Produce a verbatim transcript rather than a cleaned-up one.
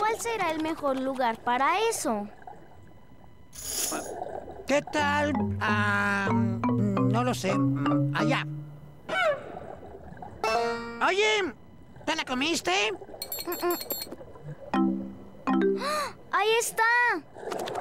¿cuál será el mejor lugar para eso? ¿Qué tal? Ah, no lo sé. Allá. Oye, ¿te la comiste? ¡Ahí está!